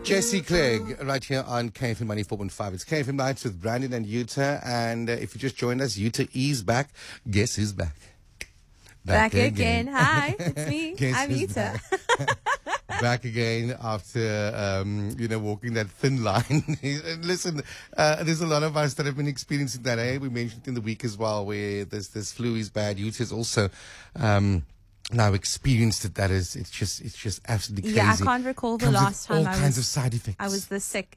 Jesse Clegg, right here on KFM 94.5. It's KFM Nights with Brandon and Yuta. And if you just joined us, Yuta is back. Guess who's back? Back again. Hi, it's me. Guess I'm who's Yuta. Back again after, walking that thin line. Listen, there's a lot of us that have been experiencing that. We mentioned it in the week as well, where this flu is bad. Yuta's also now experienced it. It's just absolutely crazy. Yeah, I can't recall the last time all kinds of side effects. I was this sick.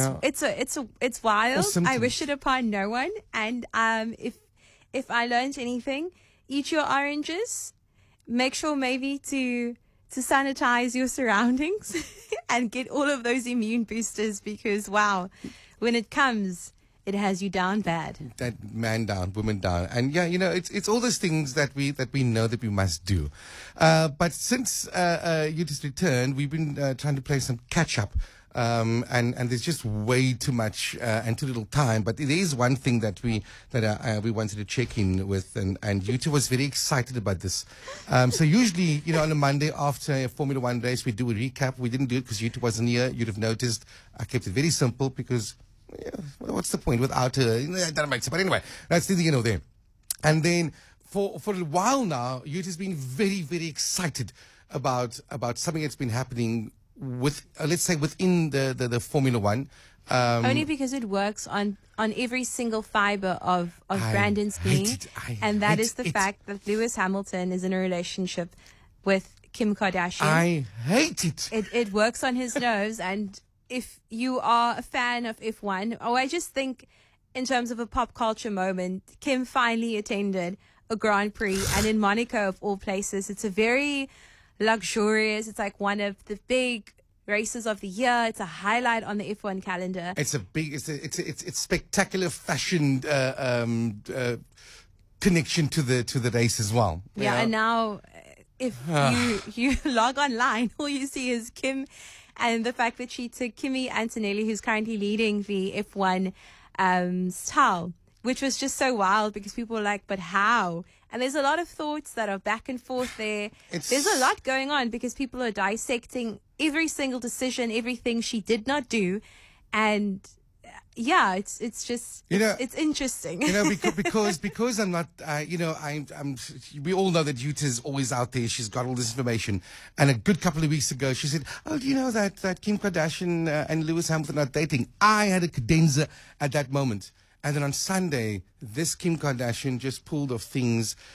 It's wild. I wish it upon no one. And if I learned anything, eat your oranges. Make sure maybe to sanitize your surroundings and get all of those immune boosters, because wow, when it comes, it has you down bad. That man down, woman down. And yeah, it's all those things that we know that we must do. But since Yuta's returned, we've been trying to play some catch up. And there's just way too much and too little time. But there is one thing that we wanted to check in with, and Yuta was very excited about this. So usually, on a Monday after a Formula One race, we do a recap. We didn't do it because Yuta wasn't here. You'd have noticed I kept it very simple because what's the point without her? That makes it. But anyway, that's the there. And then for a while now, Yuta's been very, very excited about something that's been happening with, let's say, within the Formula One. Only because it works on every single fiber of Brandon's being. And that is the fact that Lewis Hamilton is in a relationship with Kim Kardashian. I hate it. It works on his nerves. And if you are a fan of F1, I just think in terms of a pop culture moment, Kim finally attended a Grand Prix, and in Monaco of all places. It's a very luxurious, it's like one of the big races of the year. It's a highlight on the F1 calendar. It's a big, it's spectacular fashion connection to the race as well. Yeah, and now if you log online, all you see is Kim, and the fact that she took Kimi Antonelli, who's currently leading the F1 style, which was just so wild because people were like, but how? And there's a lot of thoughts that are back and forth there. There's a lot going on because people are dissecting every single decision, everything she did not do. And yeah, it's just, it's interesting. Because I'm not, we all know that Yuta's always out there. She's got all this information. And a good couple of weeks ago, she said, oh, do you know that Kim Kardashian and Lewis Hamilton are dating? I had a cadenza at that moment. And then on Sunday, this Kim Kardashian just pulled off things